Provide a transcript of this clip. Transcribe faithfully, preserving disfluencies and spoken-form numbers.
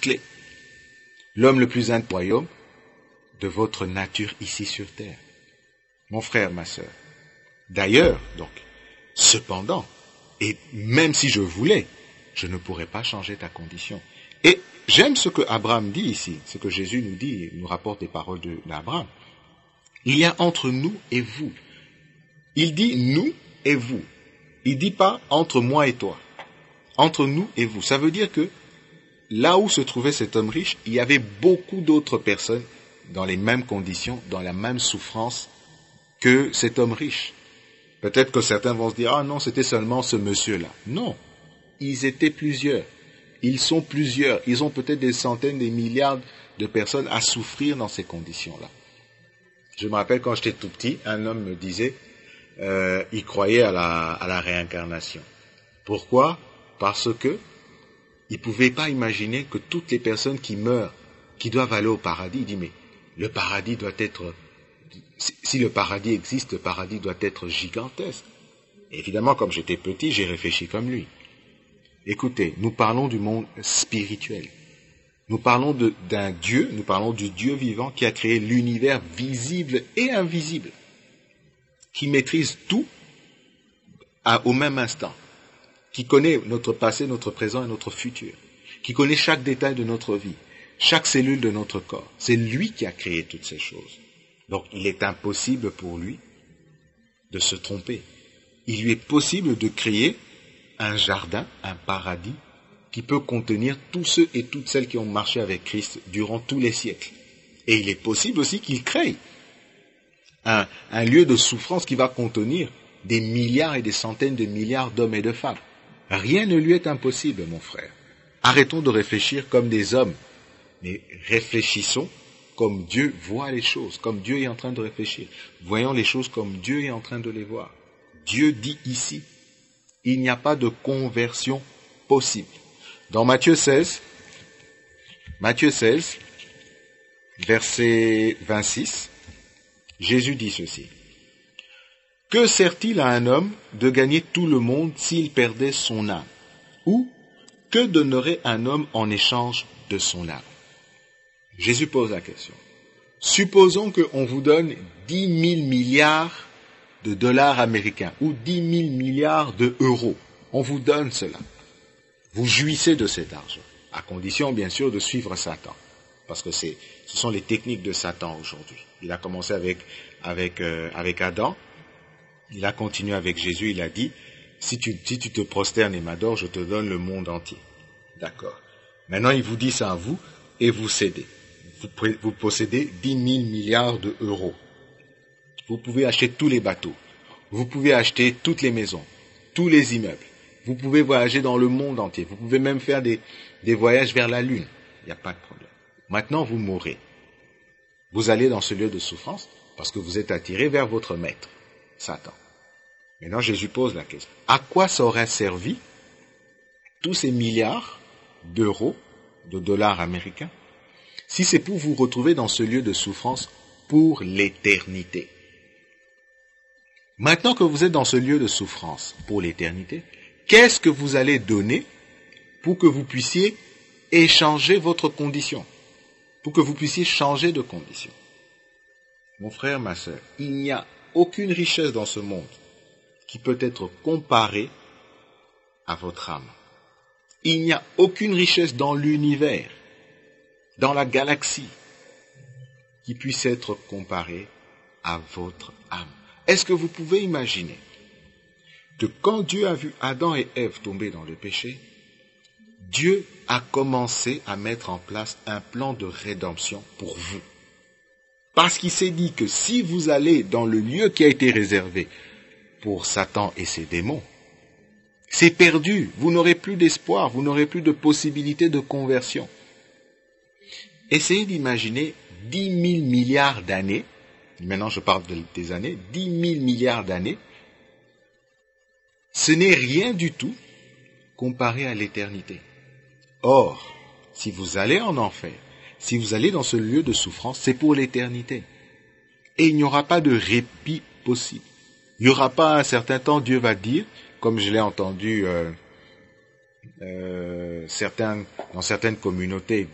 musclé, l'homme le plus incroyable de votre nature ici sur terre. Mon frère, ma sœur. D'ailleurs, donc, cependant, et même si je voulais, je ne pourrais pas changer ta condition. Et j'aime ce que Abraham dit ici, ce que Jésus nous dit, il nous rapporte des paroles de, d'Abraham. Il y a entre nous et vous. Il dit nous et vous. Il dit pas entre moi et toi. Entre nous et vous. Ça veut dire que là où se trouvait cet homme riche, il y avait beaucoup d'autres personnes dans les mêmes conditions, dans la même souffrance que cet homme riche. Peut-être que certains vont se dire, ah non, c'était seulement ce monsieur-là. Non, ils étaient plusieurs. Ils sont plusieurs. Ils ont peut-être des centaines, des milliards de personnes à souffrir dans ces conditions-là. Je me rappelle quand j'étais tout petit, un homme me disait, euh, il croyait à la, à la réincarnation. Pourquoi? Parce que il pouvait pas imaginer que toutes les personnes qui meurent, qui doivent aller au paradis, il dit, mais le paradis doit être, si le paradis existe, le paradis doit être gigantesque. Et évidemment, comme j'étais petit, j'ai réfléchi comme lui. Écoutez, nous parlons du monde spirituel. Nous parlons de, d'un Dieu, nous parlons du Dieu vivant qui a créé l'univers visible et invisible, qui maîtrise tout à, au même instant, qui connaît notre passé, notre présent et notre futur, qui connaît chaque détail de notre vie, chaque cellule de notre corps. C'est lui qui a créé toutes ces choses. Donc il est impossible pour lui de se tromper. Il lui est possible de créer un jardin, un paradis, qui peut contenir tous ceux et toutes celles qui ont marché avec Christ durant tous les siècles. Et il est possible aussi qu'il crée un, un lieu de souffrance qui va contenir des milliards et des centaines de milliards d'hommes et de femmes. Rien ne lui est impossible, mon frère. Arrêtons de réfléchir comme des hommes, mais réfléchissons comme Dieu voit les choses, comme Dieu est en train de réfléchir. Voyons les choses comme Dieu est en train de les voir. Dieu dit ici, il n'y a pas de conversion possible. Dans Matthieu seize, Matthieu seize, verset vingt-six, Jésus dit ceci. Que sert-il à un homme de gagner tout le monde s'il perdait son âme? Ou que donnerait un homme en échange de son âme? Jésus pose la question. Supposons qu'on vous donne dix mille milliards de dollars américains ou dix mille milliards de euros. On vous donne cela. Vous jouissez de cet argent, à condition bien sûr de suivre Satan, parce que c'est, ce sont les techniques de Satan aujourd'hui. Il a commencé avec avec euh, avec Adam, il a continué avec Jésus, il a dit si tu si tu te prosternes et m'adores, je te donne le monde entier. D'accord. Maintenant il vous dit ça à vous et vous cédez. Vous, vous possédez dix mille milliards de euros. Vous pouvez acheter tous les bateaux, vous pouvez acheter toutes les maisons, tous les immeubles. Vous pouvez voyager dans le monde entier. Vous pouvez même faire des, des voyages vers la Lune. Il n'y a pas de problème. Maintenant, vous mourrez. Vous allez dans ce lieu de souffrance parce que vous êtes attiré vers votre maître, Satan. Maintenant, Jésus pose la question. À quoi ça aurait servi tous ces milliards d'euros, de dollars américains, si c'est pour vous retrouver dans ce lieu de souffrance pour l'éternité? Maintenant que vous êtes dans ce lieu de souffrance pour l'éternité, qu'est-ce que vous allez donner pour que vous puissiez échanger votre condition, pour que vous puissiez changer de condition? Mon frère, ma sœur, il n'y a aucune richesse dans ce monde qui peut être comparée à votre âme. Il n'y a aucune richesse dans l'univers, dans la galaxie, qui puisse être comparée à votre âme. Est-ce que vous pouvez imaginer que quand Dieu a vu Adam et Ève tomber dans le péché, Dieu a commencé à mettre en place un plan de rédemption pour vous. Parce qu'il s'est dit que si vous allez dans le lieu qui a été réservé pour Satan et ses démons, c'est perdu, vous n'aurez plus d'espoir, vous n'aurez plus de possibilité de conversion. Essayez d'imaginer dix mille milliards d'années, maintenant je parle de, des années, dix mille milliards d'années, ce n'est rien du tout comparé à l'éternité. Or, si vous allez en enfer, si vous allez dans ce lieu de souffrance, c'est pour l'éternité. Et il n'y aura pas de répit possible. Il n'y aura pas un certain temps, Dieu va dire, comme je l'ai entendu euh, euh, certains, dans certaines communautés